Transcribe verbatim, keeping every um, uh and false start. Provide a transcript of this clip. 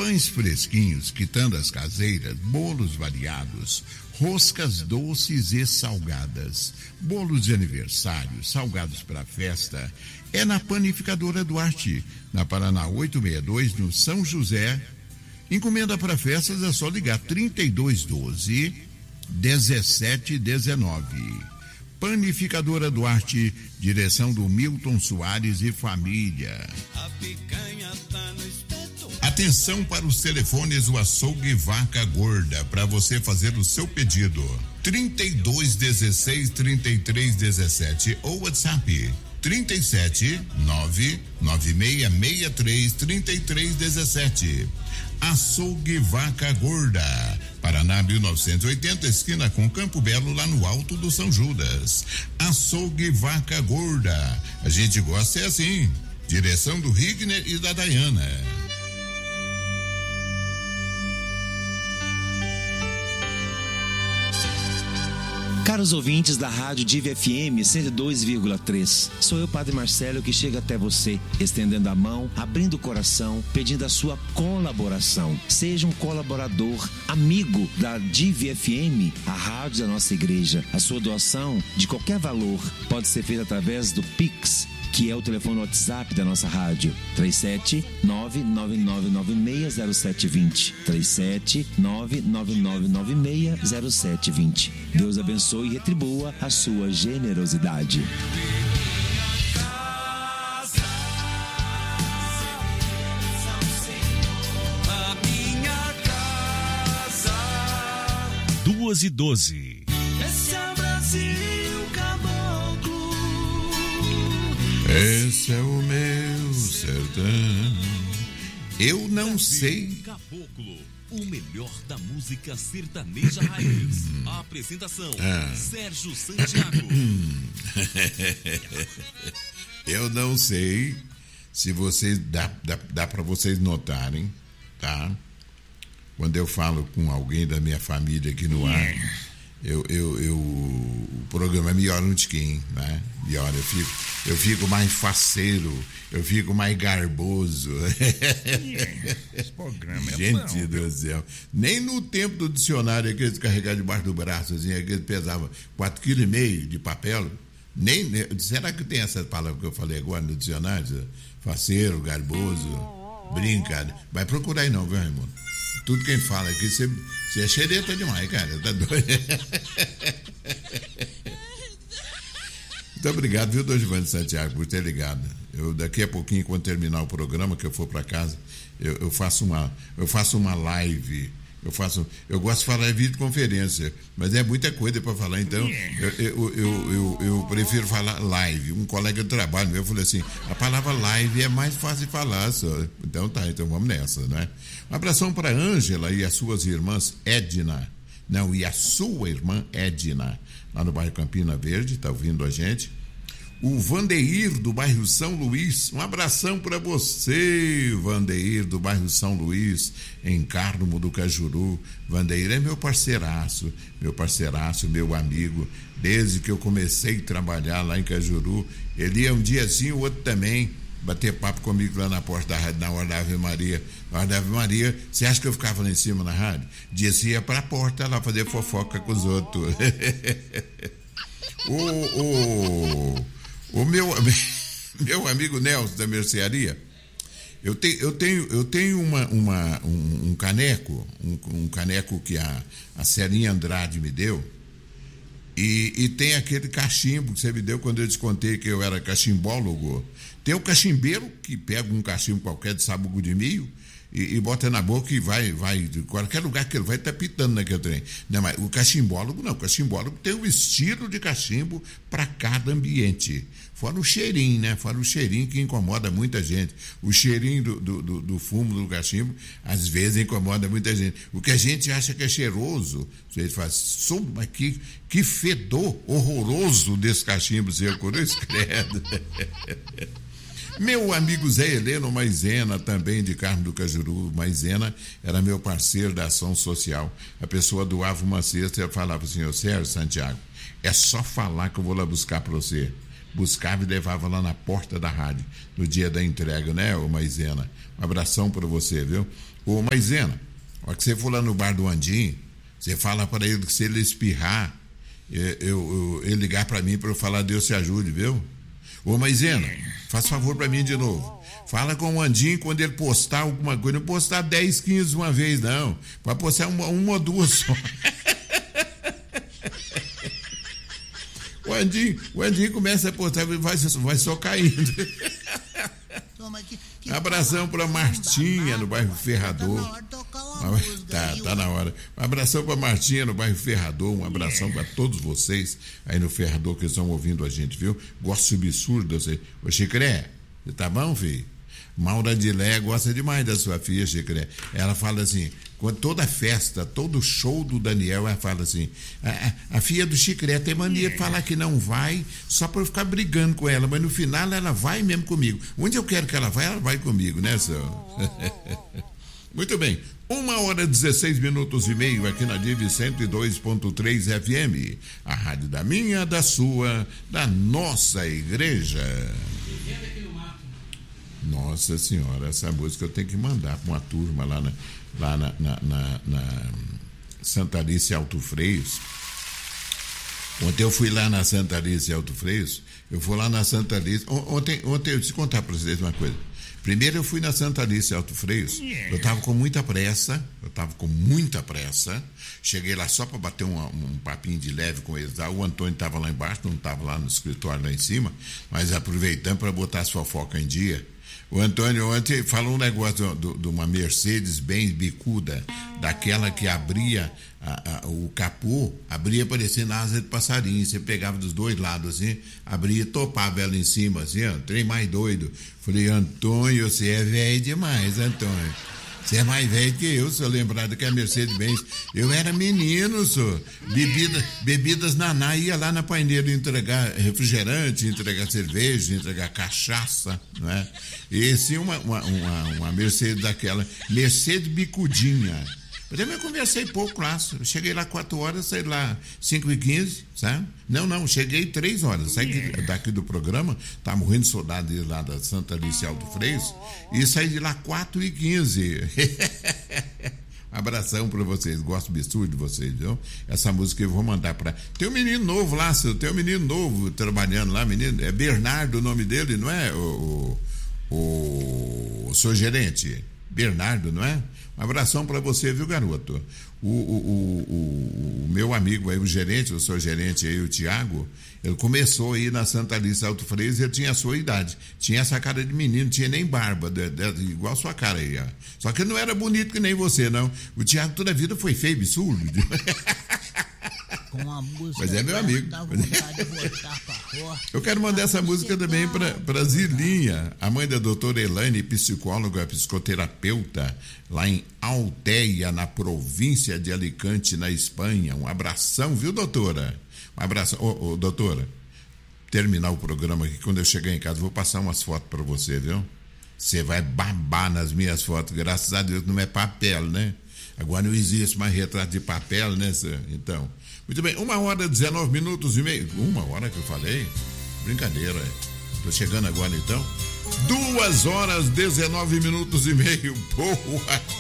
Pães fresquinhos, quitandas caseiras, bolos variados, roscas doces e salgadas, bolos de aniversário, salgados para festa, é na Panificadora Duarte, na Paraná oitocentos e sessenta e dois, no São José. Encomenda para festas é só ligar trinta e dois doze, dezessete dezenove. Panificadora Duarte, direção do Milton Soares e família. A picanha tá no espeto. Atenção para os telefones do Açougue Vaca Gorda, para você fazer o seu pedido. trinta e dois dezesseis, trinta e três dezessete ou WhatsApp trinta e sete, nove nove seis seis três, trinta e três dezessete. Açougue Vaca Gorda, Paraná mil novecentos e oitenta, esquina com Campo Belo, lá no Alto do São Judas. Açougue Vaca Gorda, a gente gosta é assim. Direção do Rigner e da Dayana. Caros ouvintes da Rádio Diva F M cento e dois vírgula três, sou eu, Padre Marcelo, que chega até você, estendendo a mão, abrindo o coração, pedindo a sua colaboração. Seja um colaborador, amigo da Diva F M, a rádio da nossa igreja. A sua doação, de qualquer valor, pode ser feita através do Pix, que é o telefone WhatsApp da nossa rádio, três sete nove nove nove nove seis zero sete dois zero, três sete nove nove nove nove seis zero sete dois zero. Deus abençoe e retribua a sua generosidade. Duas e doze. Esse é o Brasil, caboclo. Esse é o meu sertão. Eu não sei. Caboclo, o melhor da música sertaneja raiz. A apresentação, Ah. Sérgio Santiago. Eu não sei se vocês dá, dá, dá para vocês notarem, tá? Quando eu falo com alguém da minha família aqui no ar, eu, eu, eu, o programa melhora um tiquinho, né? Melhora, eu fico, eu fico mais faceiro, eu fico mais garboso. Esse programa é Gente bom, do céu. Nem no tempo do dicionário, aqueles carregados debaixo do braço, assim, aqueles pesavam quatro vírgula cinco quilos de papel. Nem, nem, será que tem essa palavra que eu falei agora no dicionário? Faceiro, garboso, brincadeira. Vai procurar aí não, viu, Raimundo? Tudo quem fala aqui, você, você é xereta demais, cara. Tá doido? Muito obrigado, viu, Dorival de Santiago, por ter ligado. Eu, daqui a pouquinho, quando terminar o programa, que eu for para casa, eu, eu, faço uma, eu faço uma live. Eu faço, eu gosto de falar em videoconferência, mas é muita coisa para falar, então eu, eu, eu, eu, eu prefiro falar live. Um colega de trabalho meu falou assim: a palavra live é mais fácil de falar só. Então tá, então vamos nessa, né? Um abração para a Ângela e as suas irmãs Edna, não, e a sua irmã Edna, lá no bairro Campina Verde, tá ouvindo a gente. O Vandeir, do bairro São Luís, um abração para você, Vandeir, do bairro São Luís, em Carmo do Cajuru. Vandeir é meu parceiraço, meu parceiraço, meu amigo, desde que eu comecei a trabalhar lá em Cajuru. Ele ia um dia assim, o outro também, bater papo comigo lá na porta da rádio, na hora da Ave Maria. Na hora da Ave Maria, você acha que eu ficava lá em cima na rádio? Descia para a porta lá fazer fofoca com os outros. o... o O meu, meu amigo Nelson da mercearia, eu tenho, eu tenho, eu tenho uma, uma, um, um caneco, um, um caneco que a, a Celinha Andrade me deu, e, e tem aquele cachimbo que você me deu quando eu te contei que eu era cachimbólogo. Tem o cachimbeiro que pega um cachimbo qualquer de sabugo de milho e, e bota na boca e vai, vai, de qualquer lugar que ele vai, tá pitando naquele trem. Não, mas o cachimbólogo não, o cachimbólogo tem um estilo de cachimbo para cada ambiente. Fora o cheirinho, né? Fora o cheirinho que incomoda muita gente. O cheirinho do, do, do, do fumo do cachimbo, às vezes incomoda muita gente. O que a gente acha que é cheiroso, você faz, som, mas que, que fedor horroroso desse cachimbo seu, cruz credo. Meu amigo Zé Heleno Maisena, também de Carmo do Cajuru. Maisena era meu parceiro da ação social. A pessoa doava uma cesta e eu falava assim: ô Sérgio Santiago, é só falar que eu vou lá buscar para você. Buscava e levava lá na porta da rádio, no dia da entrega, né, ô Maisena? Um abração para você, viu? Ô, Maisena, a hora que você for lá no bar do Andim, você fala para ele que se ele espirrar, eu, eu, eu, ele ligar para mim para eu falar Deus te ajude, viu? Ô, Maisena, faz favor para mim de novo. Fala com o Andim quando ele postar alguma coisa. Não postar dez, quinze uma vez, não. Vai postar uma, uma ou duas só. O Andim, o Andim começa a postar e vai, vai só caindo. Abração para Martinha no bairro Ferrador. Tá, tá na hora. Um abração para Martinha no bairro Ferrador. Um abração para todos vocês aí no Ferrador que estão ouvindo a gente, viu? Gosto absurdo. Ô, Chicré, você tá bom, filho? Maura de Lé gosta demais da sua filha, Chicré. Ela fala assim, quando toda festa, todo show do Daniel, ela fala assim, a, a filha do Chicré tem mania de falar que não vai, só para eu ficar brigando com ela, mas no final ela vai mesmo comigo. Onde eu quero que ela vá, ela vai comigo, né, senhor? Muito bem, uma hora e dezesseis minutos e meio aqui na Div cento e dois ponto três F M, a rádio da minha, da sua, da nossa igreja. Nossa senhora, essa música eu tenho que mandar para uma turma lá na, lá na, na, na, na Santa Alice Alto Freios. Ontem eu fui lá na Santa Alice Alto Freios, eu fui lá na Santa Alice, ontem, ontem eu preciso contar para vocês uma coisa. Primeiro eu fui na Santa Alice Alto Freios, eu estava com muita pressa, eu estava com muita pressa, cheguei lá só para bater um, um papinho de leve com eles, o Antônio estava lá embaixo, não estava lá no escritório lá em cima, mas aproveitando para botar as fofocas em dia. O Antônio ontem falou um negócio de uma Mercedes-Benz bicuda, daquela que abria a, a, o capô, abria parecendo asa de passarinho, você pegava dos dois lados assim, abria e topava ela em cima assim, ó, trem mais doido. Falei, Antônio, você é velho demais, Antônio. Você é mais velho que eu, sou lembrado que é a Mercedes-Benz. Eu era menino, sou. Bebida, bebidas naná, ia lá na paineira entregar refrigerante, entregar cerveja, entregar cachaça, não é? Esse uma, uma, uma, uma Mercedes daquela, Mercedes bicudinha. Eu também conversei pouco lá, cheguei lá quatro horas, saí lá cinco e quinze, sabe? Não, não, cheguei três horas, saí daqui do programa, tá morrendo de saudade lá da Santa Alice Alto Freios, e saí de lá quatro e quinze. Um abração pra vocês, gosto absurdo de vocês, viu? Essa música eu vou mandar pra... Tem um menino novo lá, tem um menino novo trabalhando lá, menino, é Bernardo o nome dele, não é, o, o, o seu gerente? Bernardo, não é? Um abração para você, viu, garoto? O, o, o, o, o meu amigo aí, o gerente, o seu gerente aí, o Tiago, ele começou aí na Santa Alice Alto Freios e ele tinha a sua idade. Tinha essa cara de menino, tinha nem barba, de, de, igual a sua cara aí, ó. Só que ele não era bonito que nem você, não. O Tiago toda a vida foi feio, absurdo. Com a música, mas é meu amigo. Eu quero mandar essa música também para Zilinha, a mãe da doutora Elaine, psicóloga, psicoterapeuta, lá em Alteia, na província de Alicante, na Espanha. Um abração, viu, doutora? Um abração. Ô, ô, doutora, terminar o programa aqui, quando eu chegar em casa, vou passar umas fotos para você, viu? Você vai babar nas minhas fotos, graças a Deus, não é papel, né? Agora não existe mais retrato de papel, né, senhor? Então... Muito bem, uma hora, dezenove minutos e meio. Uma hora que eu falei? Brincadeira. Tô chegando agora então. Duas horas, dezenove minutos e meio. Boa